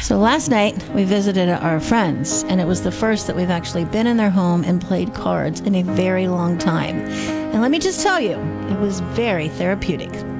So last night we visited our friends, and it was the first that we've actually been in their home and played cards in a very long time. And let me just tell you, it was very therapeutic.